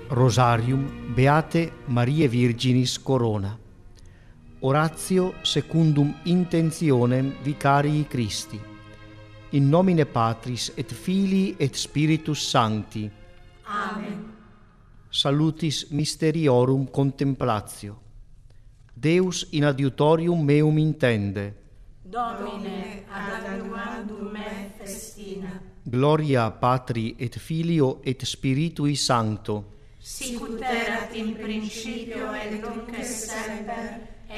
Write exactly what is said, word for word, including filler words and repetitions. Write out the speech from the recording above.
Rosarium Beate Mariae Virginis Corona. Oratio secundum intentionem vicarii Christi. In nomine Patris et Filii et Spiritus Sancti. Amen. Salutis mysteriorum contemplatio. Deus in adiutorium meum intende. Domine ad adiuvandum me festina. Gloria Patri et Filio et Spiritui Sancto. Sic ut erat in principio et nunc et semper